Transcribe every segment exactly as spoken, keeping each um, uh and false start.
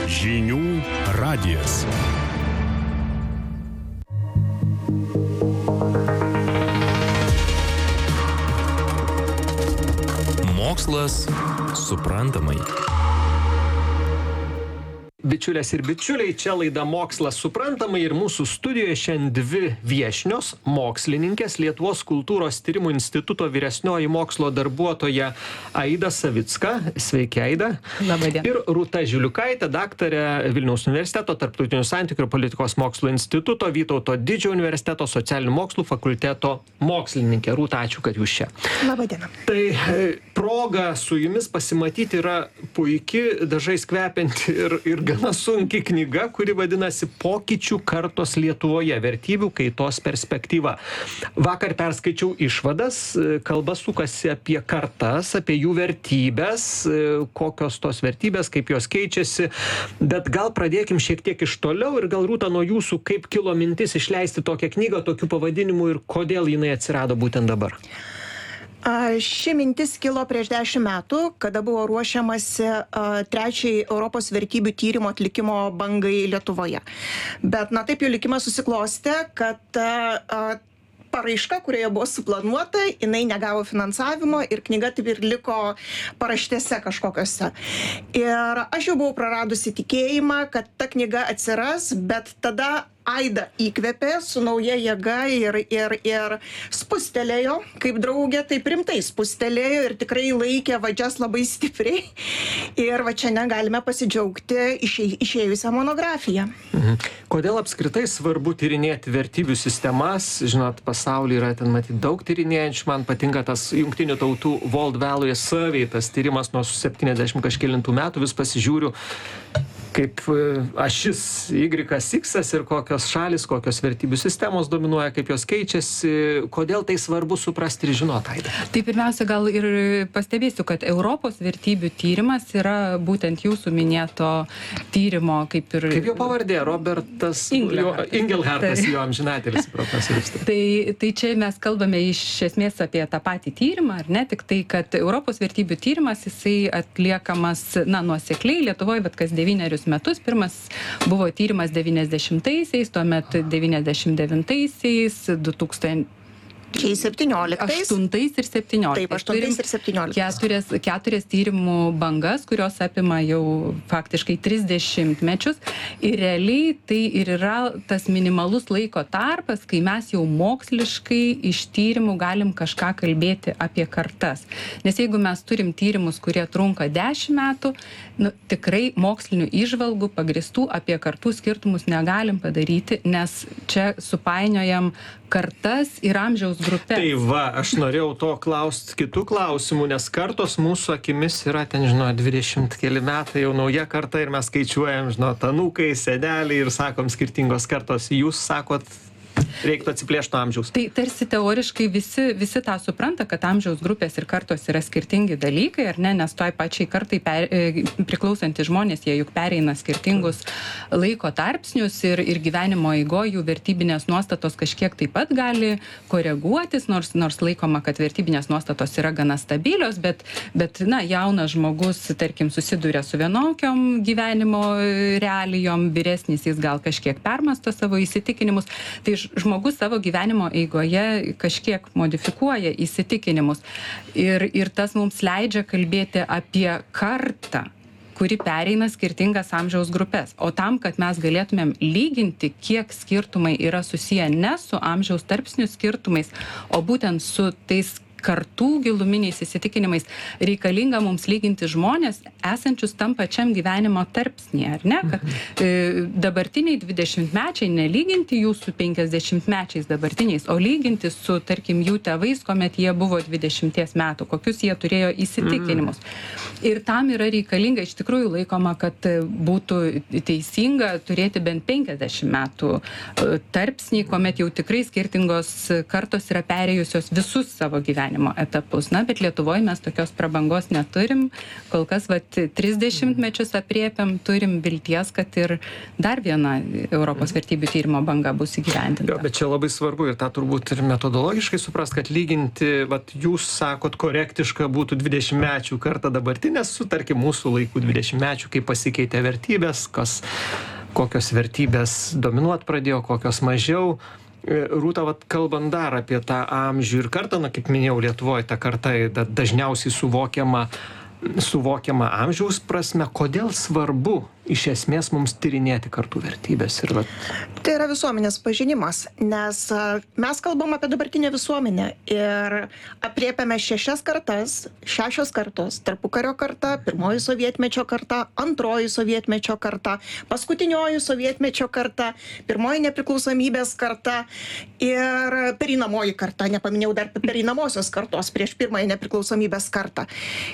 Žinių radijas. Mokslas suprantamai. Bičiulės ir bičiuliai, čia laida Mokslas suprantamai ir mūsų studijoje šiandien dvi viešnios mokslininkės, Lietuvos kultūros tyrimų instituto vyresnioji mokslo darbuotoja Aida Savicka. Sveiki, Aida. Labadiena. Ir Rūta Žiliukaitė, daktarė Vilniaus universiteto Tarptautinių santykių ir politikos mokslų instituto, Vytauto Didžiojo universiteto socialinių mokslų fakulteto mokslininkė. Rūta, ačiū, kad jūs čia. Labadiena. Tai proga su jumis pasimatyti yra puiki, dažais kvepianti ir, ir gana sunki knyga, kuri vadinasi Pokyčių kartos Lietuvoje – vertybių kaitos perspektyva. Vakar perskaičiau išvadas, kalba sukasi apie kartas, apie jų vertybės, kokios tos vertybės, kaip jos keičiasi, bet gal pradėkim šiek tiek iš toliau ir gal Rūta nuo jūsų, kaip kilo mintis išleisti tokią knygą, tokiu pavadinimu ir kodėl jinai atsirado būtent dabar? Ši mintis kilo prieš dešimt metų, kada buvo ruošiamasi trečiai Europos vertybių tyrimo atlikimo bangai Lietuvoje. Bet, na, taip jau likimas susiklostė, kad paraiška, kurioje buvo suplanuota, jinai negavo finansavimo ir knyga taip ir liko paraštėse kažkokiose. Ir aš jau buvau praradusi tikėjimą, kad ta knyga atsiras, bet tada Aida įkvėpė su nauja jėga ir, ir, ir spustelėjo, kaip draugė, taip rimtai spustelėjo ir tikrai laikė vadžias labai stipriai. Ir va čia negalime pasidžiaugti išė, išėjusią monografiją. Mhm. Kodėl apskritai svarbu tyrinėti vertybių sistemas? Žinot, pasaulyje yra ten matyti daug tyrinėjančių. Man patinka tas jungtinių tautų World Value Survey, tas tyrimas nuo septyniasdešimt kažkelintų metų, vis pasižiūriu, kaip ašis Y, X ir kokios šalis, kokios vertybių sistemos dominuoja, kaip jos keičiasi, kodėl tai svarbu suprasti ir žinoti, Aida? Tai pirmiausia, gal ir pastebėsiu, kad Europos vertybių tyrimas yra būtent jūsų minėto tyrimo, kaip ir... Kaip jo pavardė? Robertas Ingelhartas, jo amžinatelis profesorius. Tai, tai čia mes kalbame iš esmės apie tą patį tyrimą, ar ne? Tik tai, kad Europos vertybių tyrimas, jisai atliekamas, na, nuosekliai Lietuvoje, bet kas devynerius metus. Pirmas buvo tyrimas devyniasdešimtaisiais, tuomet devyniasdešimt devintaisiais, du tūkstančiai septynioliktais. aštuntais ir septynioliktais. Taip, aštuntais ir septynioliktais. Keturias, keturias tyrimų bangas, kurios apima jau faktiškai trisdešimt mečius. Ir realiai tai ir yra tas minimalus laiko tarpas, kai mes jau moksliškai iš tyrimų galim kažką kalbėti apie kartas. Nes jeigu mes turim tyrimus, kurie trunka dešimt metų, nu, tikrai mokslinių įžvalgų pagristų apie kartų skirtumus negalim padaryti, nes čia supainiojam kartas ir amžiaus grupės. Tai va, aš norėjau to klausti kitų klausimų, nes kartos mūsų akimis yra ten, žinot, dvidešimt keli metai, jau nauja karta ir mes skaičiuojam, žinot, anūkai, seneliai ir sakom skirtingos kartos. Jūs sakot, reiktų atsiplėšti nuo amžiaus. Tai tarsi teoriškai visi, visi tą supranta, kad amžiaus grupės ir kartos yra skirtingi dalykai, ar ne, nes toj pačiai kartai per, priklausantys žmonės, jie juk pereina skirtingus laiko tarpsnius ir, ir gyvenimo eigoje jų vertybinės nuostatos kažkiek taip pat gali koreguotis, nors, nors laikoma, kad vertybinės nuostatos yra gana stabilios, bet, bet na, jaunas žmogus, tarkim, susiduria su vienokiom gyvenimo realijom, vyresnis jis gal kažkiek permasto savo įsitikinimus. Tai žmogus savo gyvenimo eigoje kažkiek modifikuoja įsitikinimus. Ir, ir tas mums leidžia kalbėti apie kartą, kuri pereina skirtingas amžiaus grupės. O tam, kad mes galėtumėm lyginti, kiek skirtumai yra susiję ne su amžiaus tarpsnių skirtumais, o būtent su tais kartų giluminiais įsitikinimais, reikalinga mums lyginti žmonės esančius tam pačiam gyvenimo tarpsnyje, ar ne? Kad e, dabartiniai dvidešimtmečiai nelyginti jų su penkiasdešimtmečiais dabartiniais, o lyginti su, tarkim, jų tėvais, kuomet jie buvo dvidešimties metų, kokius jie turėjo įsitikinimus. Ir tam yra reikalinga, iš tikrųjų laikoma, kad būtų teisinga turėti bent penkiasdešimt metų tarpsnį, kuomet jau tikrai skirtingos kartos yra perėjusios visus savo gyvenimo gyvenimo etapus. Na, bet Lietuvoje mes tokios prabangos neturim. Kol kas, vat, trisdešimtmečius apriepiam, turim vilties, kad ir dar viena Europos vertybių tyrimo banga bus įgyvendinta. Jo, bet čia labai svarbu ir tą turbūt ir metodologiškai suprast, kad lyginti, vat, jūs sakot, korektiška būtų dvidešimtmečių kartą dabartinės su, tarkim, mūsų laikų dvidešimtmečių, kaip pasikeitė vertybės, kas, kokios vertybės dominuot pradėjo, kokios mažiau. Rūta, vat, kalbant dar apie tą amžių ir kartą, na, kaip minėjau, Lietuvoje ta karta dažniausiai suvokiama, suvokiama amžiaus prasme. Kodėl svarbu iš esmės mums tyrinėti kartų vertybės? Ir vat... Tai yra visuomenės pažinimas, nes mes kalbam apie dabartinę visuomenę ir apriepiame šešias kartas, šešios kartos, tarpukario karta, pirmoji sovietmečio karta, antroji sovietmečio karta, paskutinioji sovietmečio karta, pirmoji nepriklausomybės karta ir pereinamoji karta, nepaminėjau dar pereinamosios kartos prieš pirmąją nepriklausomybės kartą.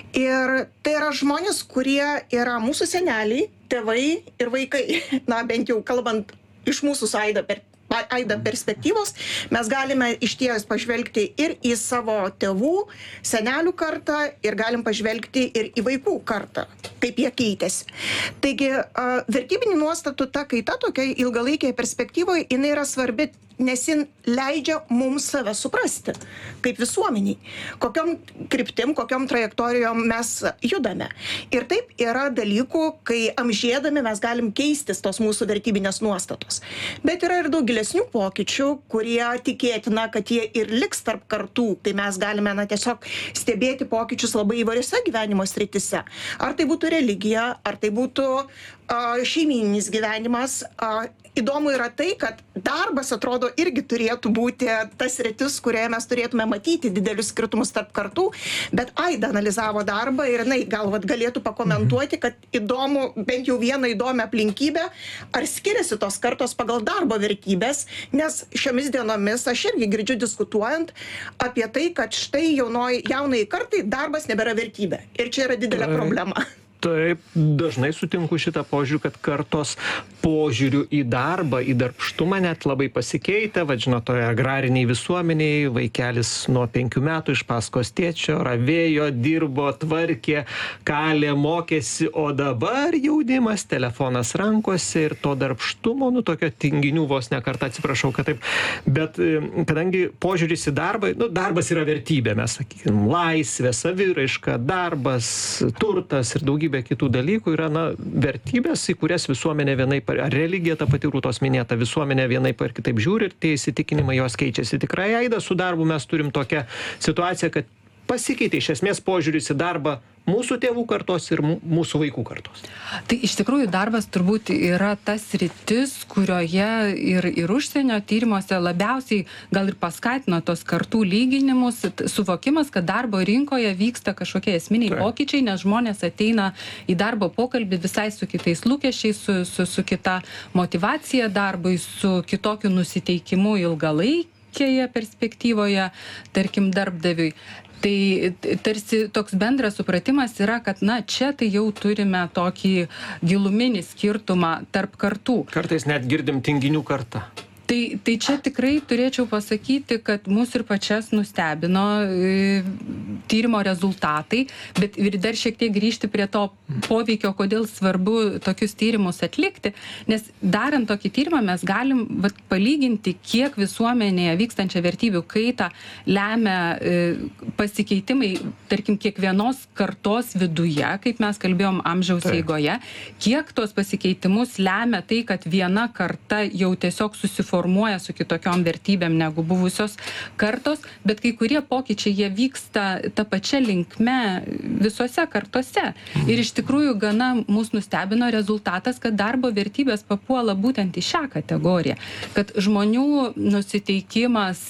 Ir tai yra žmonės, kurie yra mūsų seneliai, tėvai ir vaikai. Na, bent jau kalbant iš mūsų aidą per, aidą perspektyvos, mes galime išties pažvelgti ir į savo tėvų, senelių kartą ir galim pažvelgti ir į vaikų kartą, kaip jie keitėsi. Taigi, vertybinių nuostatų ta kaita tokiai ilgalaikėje perspektyvoje, jinai yra svarbi, nes jin leidžia mums save suprasti kaip visuomeniai, kokiom kryptim, kokiom trajektorijom mes judame. Ir taip yra dalykų, kai amžėdami mes galim keistis tos mūsų vertybinės nuostatos. Bet yra ir daug gilesnių pokyčių, kurie tikėtina, kad jie ir liks tarp kartų, tai mes galime na, tiesiog stebėti pokyčius labai įvairiose gyvenimo srityse. Ar tai būtų religija, ar tai būtų a, šeimininis gyvenimas. A, Įdomu yra tai, kad darbas, atrodo, irgi turėtų būti tas sritis, kurioje mes turėtume matyti didelius skirtumus tarp kartų, bet Aida analizavo darbą ir jinai gal vat, galėtų pakomentuoti, kad įdomu, bent jau vieną įdomią aplinkybę, ar skiriasi tos kartos pagal darbo vertybės, nes šiomis dienomis aš irgi girdžiu diskutuojant apie tai, kad štai jaunoj, jaunai kartai darbas nebėra vertybė. Ir čia yra didelė problema. Taip, dažnai sutinku šitą požiūrį, kad kartos požiūrių į darbą, į darbštumą net labai pasikeitė. Vadžino, toje agrariniai visuomeniai vaikelis nuo penkių metų iš paskos tėčio ravėjo, dirbo, tvarkė, kalė, mokėsi, o dabar jaunimas, telefonas rankose ir to darbštumo, nu tokio tinginių vos ne kartą, atsiprašau, kad taip. Bet kadangi požiūris į darbą, nu darbas yra vertybė, mes sakykime, laisvė, saviraiška, darbas, turtas ir daugybė kitų dalykų yra na, vertybės, į kurias visuomenė vienaip, ar religija ta pati Rūtos minėta, visuomenė vienaip ar kitaip žiūri ir tie įsitikinimai jos keičiasi. Tikrai, Aida, su darbu mes turim tokią situaciją, kad pasikeitė iš esmės požiūris į darbą mūsų tėvų kartos ir mūsų vaikų kartos. Tai iš tikrųjų darbas turbūt yra tas sritis, kurioje ir, ir užsienio tyrimuose labiausiai gal ir paskatino tos kartų lyginimus, suvokimas, kad darbo rinkoje vyksta kažkokie esminiai Taip. pokyčiai, nes žmonės ateina į darbo pokalbį visai su kitais lūkesčiais, su, su, su kita motyvacija darbui, su kitokiu nusiteikimu ilgalaikėje perspektyvoje, tarkim, darbdaviui. Tai tarsi toks bendras supratimas yra, kad na, čia tai jau turime tokį giluminį skirtumą tarp kartų. Kartais net girdim tinginių kartą. Tai, tai čia tikrai turėčiau pasakyti, kad mūsų ir pačias nustebino e, tyrimo rezultatai, bet ir dar šiek tiek grįžti prie to poveikio, kodėl svarbu tokius tyrimus atlikti, nes darant tokį tyrimą mes galim vat, palyginti, kiek visuomenėje vykstančią vertybių kaitą lemia e, pasikeitimai, tarkim, kiekvienos kartos viduje, kaip mes kalbėjom amžiaus eigoje, kiek tos pasikeitimus lemia tai, kad viena karta jau tiesiog susiformuoja formuoja su kitokiom vertybėm negu buvusios kartos, bet kai kurie pokyčiai jie vyksta ta pačia linkme visose kartose. Ir iš tikrųjų gana mus nustebino rezultatas, kad darbo vertybės papuola būtent į šią kategoriją. Kad žmonių nusiteikimas,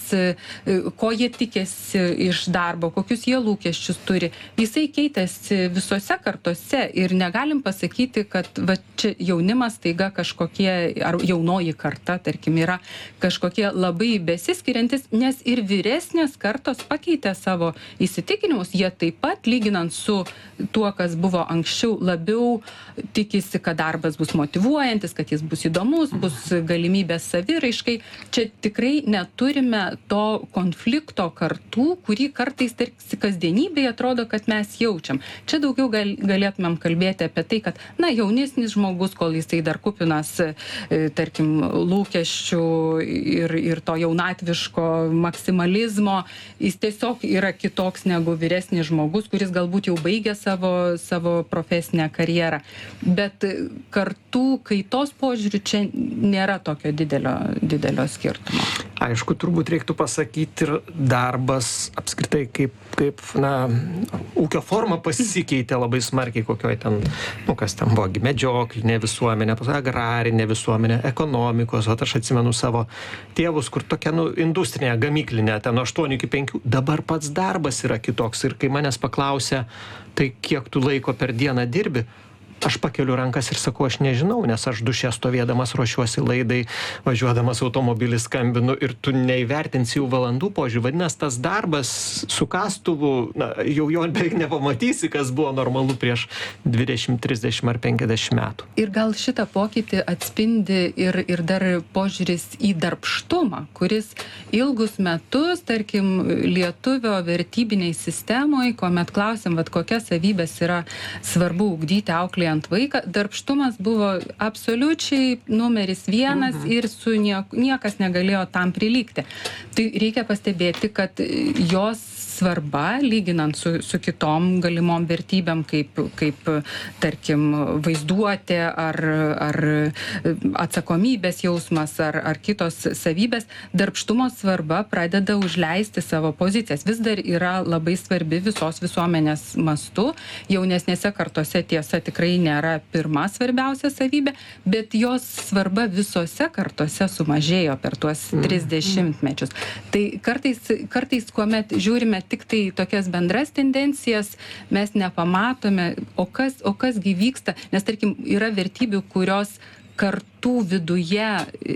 ko jie tikėsi iš darbo, kokius jie lūkesčius turi, jisai keitėsi visose kartose ir negalim pasakyti, kad va, čia jaunimas taiga kažkokie, ar jaunoji karta, tarkim, yra yra kažkokie labai besiskiriantis, nes ir vyresnės kartos pakeitė savo įsitikinimus, jie taip pat, lyginant su tuo, kas buvo anksčiau, labiau tikisi, kad darbas bus motyvuojantis, kad jis bus įdomus, bus galimybės saviraiškai. Čia tikrai neturime to konflikto kartų, kurį kartais tarsi kasdienybėje atrodo, kad mes jaučiam. Čia daugiau gal, galėtumėm kalbėti apie tai, kad, na, jaunesnis žmogus, kol jisai dar kupinas, e, tarkim, lūkesčių ir, ir to jaunatviško maksimalizmo, jis tiesiog yra kitoks negu vyresnis žmogus, kuris galbūt jau baigė savo, savo profesinę karjerą. Bet kartų kaitos požiūrių čia nėra tokio didelio, didelio skirtumo. Aišku, turbūt reiktų pasakyti, ir darbas apskritai kaip, kaip na, ūkio forma pasikeitė labai smarkiai, kokioj ten, nu kas ten buvo, medžioklinė visuomenė, agrarinė visuomenė, ekonomikos, o aš atsimenu savo tėvus, kur tokia, nu, industrinė, gamyklinė, ten nuo aštuonių iki penkių, dabar pats darbas yra kitoks, ir kai manęs paklausė, tai kiek tu laiko per dieną dirbi, aš pakeliu rankas ir sakau, aš nežinau, nes aš duše stovėdamas ruošiuosi laidai, važiuodamas automobilį skambinu, ir tu neįvertinsi jų valandų požiūrį. Vadinasi, tas darbas su kastuvu, na, jau jo beveik nepamatysi, kas buvo normalu prieš dvidešimt, trisdešimt ar penkiasdešimt metų. Ir gal šitą pokytį atspindi ir, ir dar požiūris į darbštumą, kuris ilgus metus, tarkim, lietuvio vertybiniai sistemoje, kuomet klausėm, vat, kokias savybės yra svarbu ugdyti auklėjant vaiką, darbštumas buvo absoliučiai numeris vienas mhm. ir su niek, niekas negalėjo tam prilygti. Tai reikia pastebėti, kad jos svarba, lyginant su, su kitom galimom vertybėm, kaip, kaip tarkim, vaizduotė ar, ar atsakomybės jausmas ar, ar kitos savybės, darbštumo svarba pradeda užleisti savo pozicijas. Vis dar yra labai svarbi visos visuomenės mastu. Jaunesnėse kartose tiesa tikrai nėra pirma svarbiausia savybė, bet jos svarba visose kartose sumažėjo per tuos tris dešimtmečius. Tai kartais, kartais, kuomet žiūrime tik tai tokias bendras tendencijas, mes nepamatome, o kas, o kas gi vyksta, nes tarkim yra vertybių, kurios kartų viduje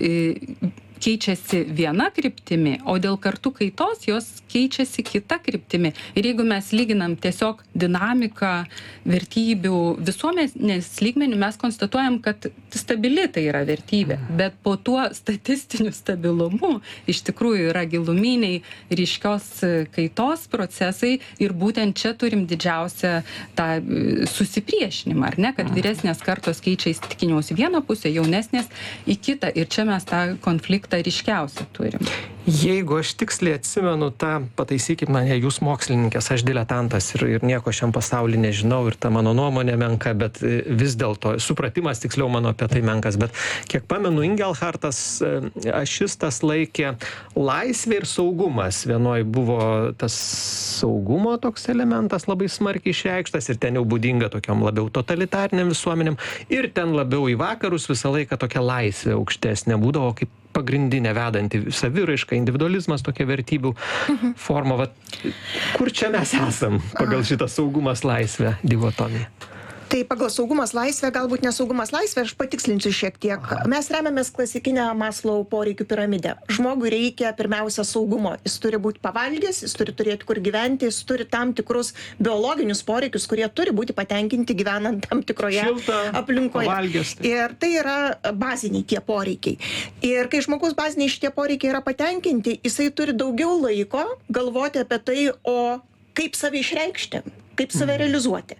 e, keičiasi viena kryptimi, o dėl kartų kaitos jos keičiasi kita kryptimi. Ir jeigu mes lyginam tiesiog dinamiką vertybių visuomenės lygmenių, mes konstatuojam, kad stabili tai yra vertybė, bet po tuo statistiniu stabilumu iš tikrųjų yra giluminiai ryškios kaitos procesai, ir būtent čia turim didžiausią tą susipriešinimą, ar ne, kad vyresnės kartos keičia įsitikinimus į vieną pusę, jaunesnės į kitą, ir čia mes tą konfliktą ryškiausią turim. Jeigu aš tiksliai atsimenu tą, pataisykit mane, jūs mokslininkės, aš diletantas ir, ir nieko šiam pasaulyje nežinau, ir ta mano nuomonė menka, bet vis dėlto supratimas tiksliau mano apie tai menkas, bet kiek pamenu, Ingelhartas ašistas laikė laisvė ir saugumas. Vienoj buvo tas saugumo toks elementas labai smarkiai išreikštas, ir ten jau būdinga tokiam labiau totalitariniam visuomenėm, ir ten labiau į vakarus visą laiką tokia laisvė aukštesnė būdavo kaip pagrindinė vedanti saviraiška, individualizmas, tokia vertybių forma. Vat, kur čia mes esam pagal šitą saugumas laisvę divotomiją? Tai pagal saugumas laisvė, galbūt nesaugumas laisvė, aš patikslinsiu šiek tiek. Mes remiamės klasikinę Maslow poreikių piramidę. Žmogui reikia pirmiausia saugumo. Jis turi būti pavalgęs, jis turi turėti kur gyventi, jis turi tam tikrus biologinius poreikius, kurie turi būti patenkinti gyvenant tam tikroje Šilta, aplinkoje. Pavalgęs, tai. Ir tai yra baziniai tie poreikiai. Ir kai žmogus baziniai šitie poreikiai yra patenkinti, jisai turi daugiau laiko galvoti apie tai, o kaip save išreikšti, kaip save realizuoti.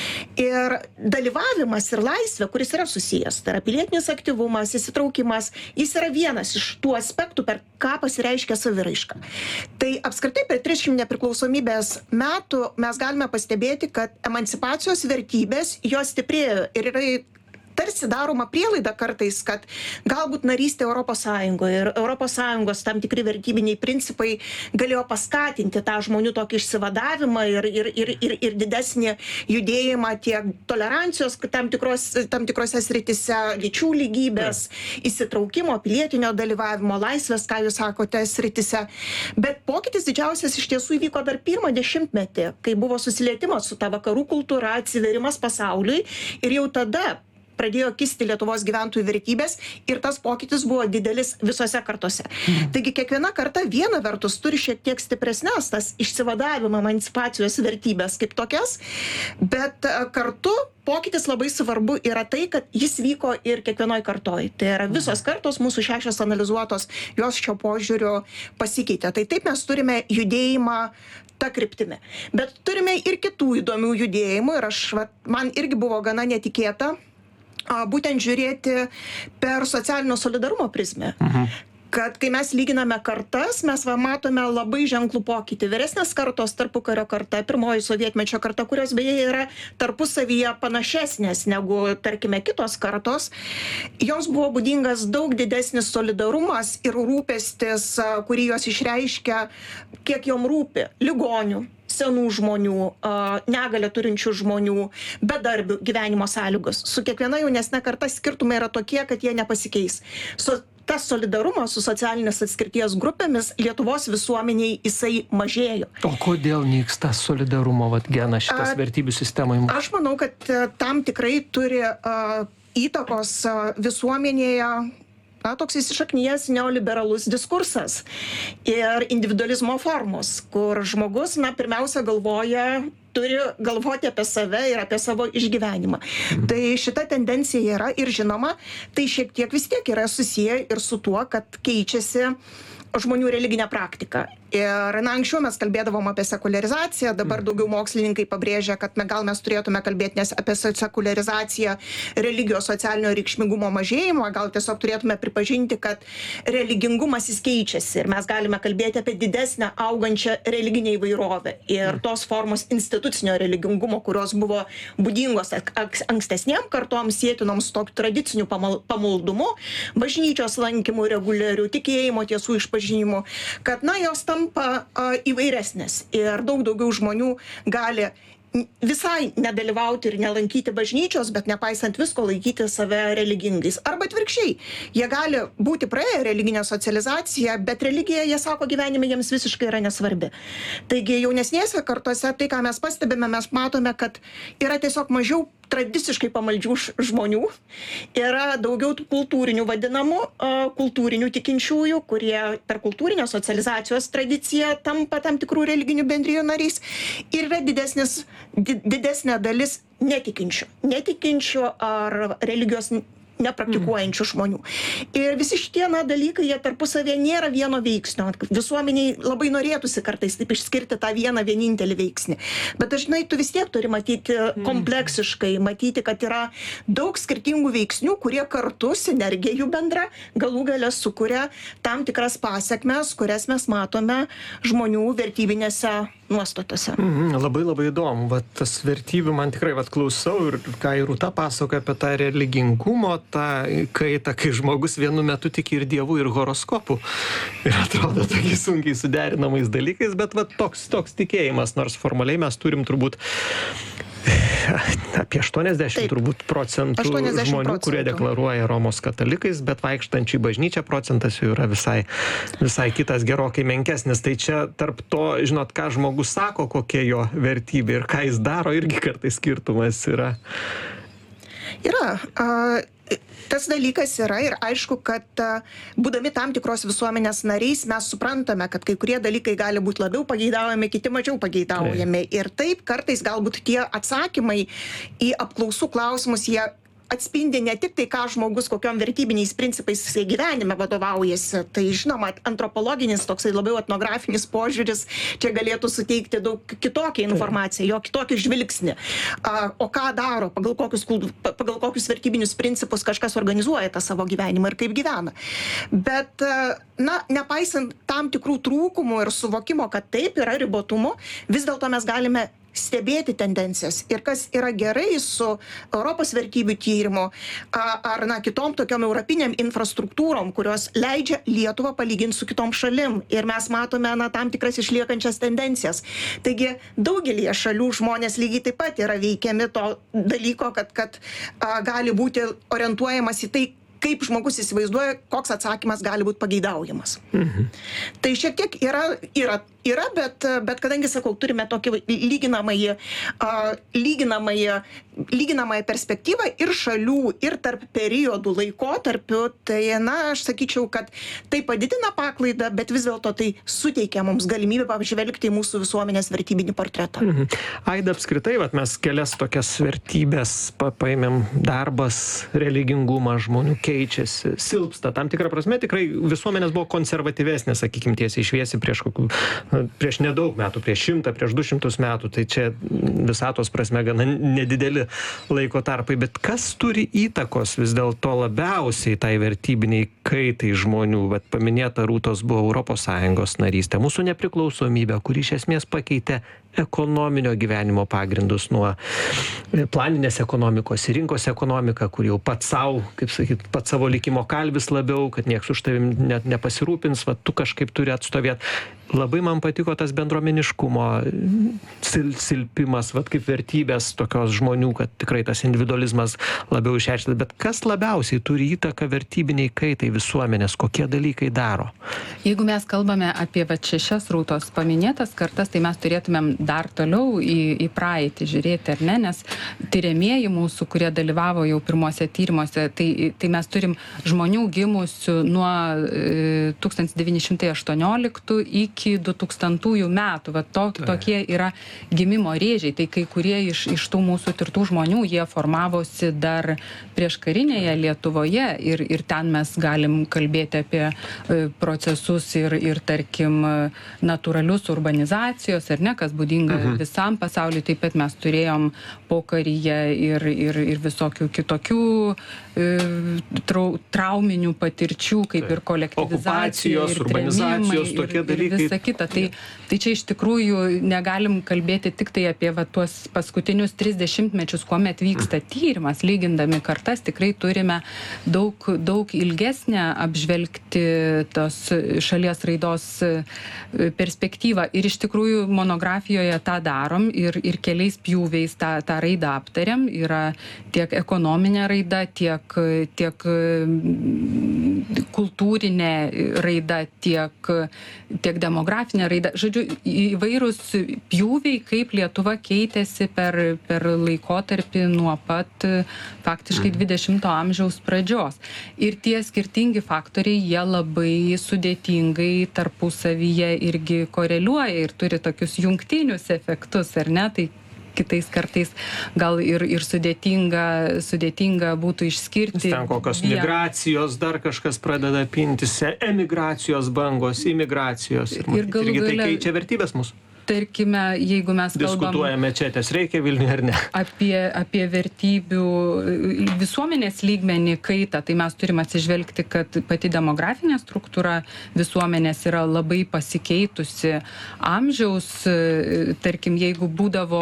Ir dalyvavimas ir laisvė, kuris yra susijęs, tai yra pilietinis aktyvumas, įsitraukimas, jis yra vienas iš tų aspektų, per ką pasireiškia saviraiška. Tai apskritai per trisdešimt nepriklausomybės metų mes galime pastebėti, kad emancipacijos vertybės jos stiprėjo, ir yra tarsi daroma prielaida kartais, kad galbūt narystė Europos Sąjungoje ir Europos Sąjungos tam tikri vertybiniai principai galėjo paskatinti tą žmonių tokį išsivadavimą ir, ir, ir, ir, ir didesnį judėjimą tiek tolerancijos tam, tikros, tam tikrose sritise, lyčių lygybės, įsitraukimo, pilietinio dalyvavimo, laisvės, ką jūs sakote, sritise. Bet pokytis didžiausias iš tiesų įvyko dar pirmą dešimtmetį, kai buvo susilietimas su ta vakarų kultūra, atsiverimas pasauliui, ir jau tada pradėjo kisti Lietuvos gyventojų vertybės ir tas pokytis buvo didelis visose kartose. Mhm. Taigi kiekviena karta viena vertus turi šiek tiek stipresnes tas išsivadavimo emancipacijos vertybės kaip tokias, bet kartu pokytis labai svarbu yra tai, kad jis vyko ir kiekvienoj kartoj. Tai yra visos kartos, mūsų šešios analizuotos, jos šio požiūrio pasikeitė. Tai taip mes turime judėjimą ta kryptimi. Bet turime ir kitų įdomių judėjimų ir aš, va, man irgi buvo gana netikėta a, būtent žiūrėti per socialinio solidarumo prizmę. Mhm. Kad kai mes lyginame kartas, mes va, matome labai ženklų pokytį. Vyresnės kartos, tarpukario karta, pirmoji sovietmečio karta, kurios beje yra tarpusavyje panašesnės negu, tarkime, kitos kartos, joms buvo būdingas daug didesnis solidarumas ir rūpestis, kurį jos išreiškia, kiek jom rūpi ligonių, senų žmonių, negalią turinčių žmonių, bedarbių gyvenimo sąlygos. Su kiekviena jaunesne karta skirtumai yra tokie, kad jie nepasikeis. Su tas solidarumas su socialinės atskirties grupėmis Lietuvos visuomeniai jisai mažėjo. O kodėl nyksta solidarumo vat, genas šitas a, vertybių sistemai? Aš manau, kad tam tikrai turi a, įtakos a, visuomenėje na, toks įsišaknijęs neoliberalus diskursas ir individualizmo formos, kur žmogus, na, pirmiausia galvoja, turi galvoti apie save ir apie savo išgyvenimą. Mhm. Tai šita tendencija yra ir žinoma, tai šiek tiek vis tiek yra susiję ir su tuo, kad keičiasi žmonių religinė praktika. Ir, na, anksčiau mes kalbėdavom apie sekuliarizaciją, dabar daugiau mokslininkai pabrėžia, kad na, gal mes turėtume kalbėti nes apie sekuliarizaciją religijos socialinio reikšmingumo mažėjimo, gal tiesiog turėtume pripažinti, kad religingumas jis keičiasi ir mes galime kalbėti apie didesnę augančią religinę įvairovę. Ir tos formos institucinio religingumo, kurios buvo būdingos ankstesniem kartoms, sėtinoms tokiu tradiciniu pamaldumu, bažnyčios lankymu reguliariu, tikėjimo tiesų išpažinimu, kad, na, jos tam tampa a, įvairesnės ir daug daugiau žmonių gali visai nedalyvauti ir nelankyti bažnyčios, bet nepaisant visko laikyti save religingais. Arba atvirkščiai, jie gali būti praėję religinę socializaciją, bet religija, jie sako, gyvenime jiems visiškai yra nesvarbi. Taigi jaunesnėse kartose tai, ką mes pastebime, mes matome, kad yra tiesiog mažiau tradiciškai pamaldžių žmonių, yra daugiau kultūrinių vadinamų, kultūrinių tikinčiųjų, kurie per kultūrinę socializacijos tradiciją tampa tam tikrų religinių bendrijų nariais ir yra didesnis, didesnė dalis netikinčių, netikinčių ar religijos nepraktikuojančių žmonių. Ir visi šitie na, dalykai, jie tarpusavėje nėra vieno veiksnio. Visuomeniai labai norėtųsi kartais taip išskirti tą vieną vienintelį veiksnį. Bet dažnai tu vis tiek turi matyti kompleksiškai, matyti, kad yra daug skirtingų veiksnių, kurie kartu, sinergija jų bendra, galų gale sukuria tam tikras pasekmes, kurias mes matome žmonių vertybinėse nuostatose. Mhm, labai labai įdomu. Vat tas vertybių man tikrai vat klausau ir ką ir Rūta pasakoja apie tą religingumo, tą kaitą, kai žmogus vienu metu tiki ir dievų, ir horoskopų. Ir atrodo tokiai sunkiai suderinamais dalykais, bet vat toks, toks tikėjimas, nors formaliai mes turim turbūt apie aštuoniasdešimt Taip. turbūt procentų aštuoniasdešimt žmonių, procentų. kurie deklaruoja Romos katalikais, bet vaikštančių į bažnyčią procentas jų yra visai, visai kitas, gerokai menkesnis. Tai čia tarp to, žinot, ką žmogus sako, kokia jo vertybė ir ką jis daro, irgi kartais skirtumas yra. Yra. Uh... Tas dalykas yra ir aišku, kad būdami tam tikros visuomenės nariais mes suprantame, kad kai kurie dalykai gali būti labiau pageidaujami, kiti mažiau pageidaujami. Ir taip kartais galbūt tie atsakymai į apklausų klausimus, jie atspindi ne tik tai, ką žmogus, kokiom vertybiniais principais jisai gyvenime vadovaujasi. Tai žinoma, antropologinis, toksai labiau etnografinis požiūris čia galėtų suteikti daug kitokią informaciją, jo kitokį žvilgsnį. O ką daro, pagal kokius, pagal kokius vertybinius principus kažkas organizuoja tą savo gyvenimą ir kaip gyvena. Bet, na, nepaisant tam tikrų trūkumų ir suvokimo, kad taip yra ribotumų, vis dėlto mes galime stebėti tendencijas. Ir kas yra gerai su Europos vertybių tyrimu ar na, kitom tokiom europinėm infrastruktūrom, kurios leidžia Lietuvą palyginti su kitom šalim. Ir mes matome na, tam tikras išliekančias tendencijas. Taigi daugelį šalių žmonės lygiai taip pat yra veikiami to dalyko, kad, kad a, gali būti orientuojamas į tai, kaip žmogus įsivaizduoja, koks atsakymas gali būti pageidaujamas. Mhm. Tai šiek tiek yra, yra, yra, bet, bet kadangi, sakau, turime tokį lyginamąjį, uh, lyginamąjį, lyginamąją perspektyvą ir šalių, ir tarp periodų laikotarpių, tai, na, aš sakyčiau, kad tai padidina paklaidą, bet vis dėlto tai suteikia mums galimybę apžvelgti į mūsų visuomenės vertybinį portretą. Mhm. Aida, apskritai, vat, mes kelias tokias vertybės pa, paėmėm, darbas, religingumas žmonių keičiasi, silpsta. Tam tikrą prasme tikrai visuomenės buvo konservatyvesnė, sakykime, tiesiai šviesi prieš, kokių, prieš nedaug metų, prieš šimtą, prieš du šimtus metų. Tai čia visatos prasme gana nedideli laiko tarpai. Bet kas turi įtakos vis dėlto labiausiai tai vertybiniai kaitai žmonių? Vat paminėta Rūtos buvo Europos Sąjungos narystė, mūsų nepriklausomybė, kuri iš esmės pakeitė ekonominio gyvenimo pagrindus nuo planinės ekonomikos į rinkos ekonomiką, kur jau pats savo, kaip sakyt, pats savo likimo kalvis labiau, kad nieks už tavim net nepasirūpins, va tu kažkaip turi atstovėti. Labai man patiko tas bendruomeniškumo sil, silpimas, va kaip vertybės tokios žmonių, kad tikrai tas individualizmas labiau išreišktas. Bet kas labiausiai turi įtaką vertybiniai kaitai visuomenės, kokie dalykai daro? Jeigu mes kalbame apie va šešias Rūtos paminėtas kartas, tai mes turėtumėm dar toliau į, į praeitį žiūrėti, ar ne, nes tyriamieji mūsų, kurie dalyvavo jau pirmuose tyrimuose, tai, tai mes turim žmonių gimusių nuo e, tūkstantis devyni šimtai aštuonioliktų iki du tūkstantųjų metų. Va to, tokie yra gimimo rėžiai. Tai kai kurie iš, iš tų mūsų tirtų žmonių, jie formavosi dar prieš karinėje Lietuvoje ir, ir ten mes galim kalbėti apie e, procesus ir, ir tarkim natūralius urbanizacijos, ar ne, kas būdinga mhm. visam pasauliu. Taip pat mes turėjom pokaryje ir, ir, ir visokių kitokių e, trau, trauminių patirčių, kaip ir kolektyvizacija, okupacijos, urbanizacijos, tokie ir, dalykai. Ir visa kita. Tai, tai čia iš tikrųjų negalim kalbėti tik tai apie va, tuos paskutinius tris dešimtmečius, kuomet vyksta tyrimas, lygindami kartas, tikrai turime daug, daug ilgesnę apžvelgti tos šalies raidos perspektyvą. Ir iš tikrųjų monografijoje tą darom ir, ir keliais pjūviais tą, tą raidą aptariam. Yra tiek ekonominė raida, tiek, tiek kultūrinė raida, tiek, tiek demografinė raida. Žodžiu, įvairūs pjūviai, kaip Lietuva keitėsi per, per laikotarpį nuo pat faktiškai dvidešimto amžiaus pradžios. Ir tie skirtingi faktoriai, jie labai sudėtingai tarpusavyje irgi koreliuoja ir turi tokius jungtinius efektus, ar ne? Tai kitais kartais gal ir, ir sudėtinga, sudėtinga būtų išskirti. Ten kokios vien... migracijos, dar kažkas pradeda pintis, emigracijos bangos, imigracijos. Ir, ir galų irgi tai gale... keičia vertybės mūsų. Tarkime, jeigu mes kalbam... Diskutuojame čia, ties reikia Vilniuje ar ne? Apie, apie vertybių visuomenės lygmenį kaitą, tai mes turim atsižvelgti, kad pati demografinė struktūra visuomenės yra labai pasikeitusi. Amžiaus, tarkim, jeigu būdavo,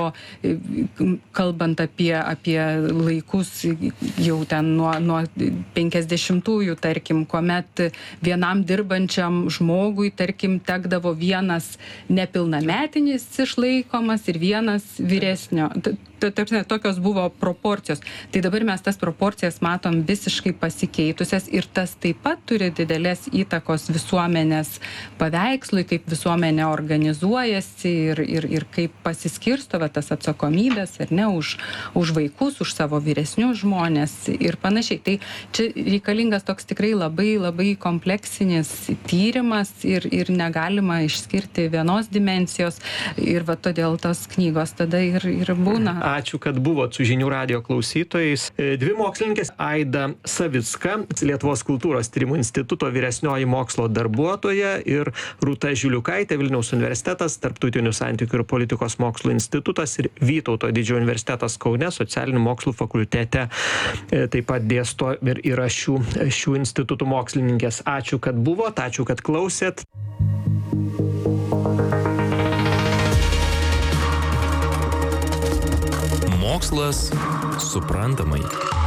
kalbant apie, apie laikus jau ten nuo, nuo penkiasdešimtųjų, tarkim, kuomet vienam dirbančiam žmogui, tarkim, tekdavo vienas nepilnametis išlaikomas ir vienas vyresnio. Tarpsime, tokios buvo proporcijos. Tai dabar mes tas proporcijas matom visiškai pasikeitusias ir tas taip pat turi didelės įtakos visuomenės paveikslui, kaip visuomenė organizuojasi ir, ir, ir kaip pasiskirsto va, tas atsakomybės, ar ne, už, už vaikus, už savo vyresnius žmonės ir panašiai. Tai čia reikalingas toks tikrai labai, labai kompleksinis tyrimas ir, ir negalima išskirti vienos dimensijos ir va, todėl tos knygos tada ir, ir būna. Ačiū, kad buvot su Žinių radijo klausytojais. Dvi mokslininkės, Aida Savicka, Lietuvos kultūros tyrimų instituto vyresnioji mokslo darbuotoja ir Rūta Žiliukaitė, Vilniaus universitetas, Tarptautinių santykių ir politikos mokslų institutas ir Vytauto Didžiojo universitetas Kaune, socialinių mokslų fakultete taip pat dėsto ir yra šių, šių institutų mokslininkės. Ačiū, kad buvot, ačiū, kad klausėt. Mokslas suprantamai.